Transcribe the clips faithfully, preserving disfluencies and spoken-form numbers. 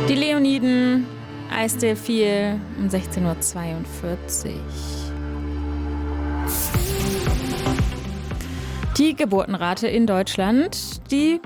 Die Leoniden, Eisdelfil um sechzehn Uhr zweiundvierzig. Die Geburtenrate in Deutschland, die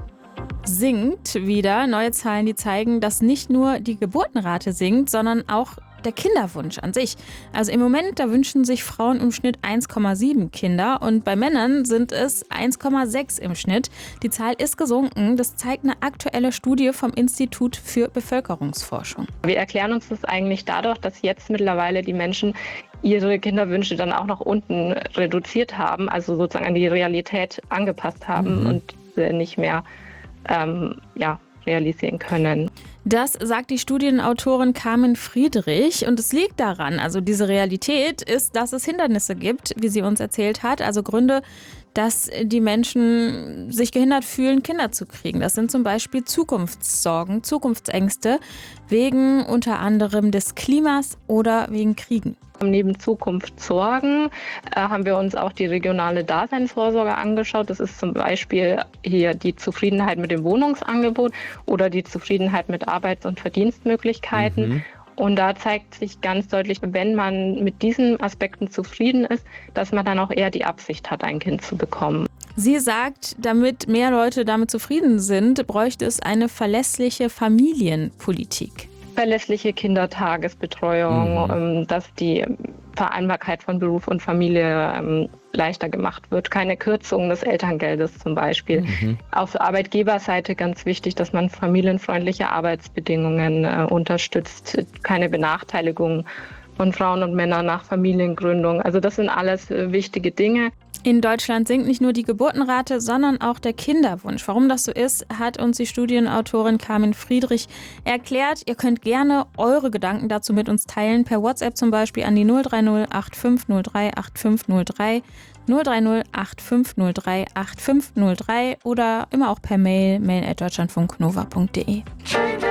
sinkt wieder. Neue Zahlen, die zeigen, dass nicht nur die Geburtenrate sinkt, sondern auch der Kinderwunsch an sich. Also im Moment, da wünschen sich Frauen im Schnitt eins Komma sieben Kinder und bei Männern sind es eins Komma sechs im Schnitt. Die Zahl ist gesunken. Das zeigt eine aktuelle Studie vom Institut für Bevölkerungsforschung. Wir erklären uns das eigentlich dadurch, dass jetzt mittlerweile die Menschen ihre Kinderwünsche dann auch nach unten reduziert haben, also sozusagen an die Realität angepasst haben mhm. und nicht mehr ähm, ja, realisieren können. Das sagt die Studienautorin Carmen Friedrich und es liegt daran, also diese Realität ist, dass es Hindernisse gibt, wie sie uns erzählt hat, also Gründe, dass die Menschen sich gehindert fühlen, Kinder zu kriegen. Das sind zum Beispiel Zukunftssorgen, Zukunftsängste wegen unter anderem des Klimas oder wegen Kriegen. Neben Zukunftssorgen äh, haben wir uns auch die regionale Daseinsvorsorge angeschaut. Das ist zum Beispiel hier die Zufriedenheit mit dem Wohnungsangebot oder die Zufriedenheit mit Arbeits- und Verdienstmöglichkeiten. Mhm. Und da zeigt sich ganz deutlich, wenn man mit diesen Aspekten zufrieden ist, dass man dann auch eher die Absicht hat, ein Kind zu bekommen. Sie sagt, damit mehr Leute damit zufrieden sind, bräuchte es eine verlässliche Familienpolitik. Verlässliche Kindertagesbetreuung, mhm. dass die Vereinbarkeit von Beruf und Familie ähm, leichter gemacht wird. Keine Kürzung des Elterngeldes zum Beispiel. Mhm. Auf Arbeitgeberseite ganz wichtig, dass man familienfreundliche Arbeitsbedingungen äh, unterstützt. Keine Benachteiligung von Frauen und Männern nach Familiengründung. Also das sind alles äh, wichtige Dinge. In Deutschland sinkt nicht nur die Geburtenrate, sondern auch der Kinderwunsch. Warum das so ist, hat uns die Studienautorin Carmen Friedrich erklärt. Ihr könnt gerne eure Gedanken dazu mit uns teilen, per WhatsApp zum Beispiel an die null drei null acht fünf null drei acht fünf null drei, null drei null acht fünf null drei acht fünf null drei oder immer auch per Mail, mail at deutschlandfunknova punkt de.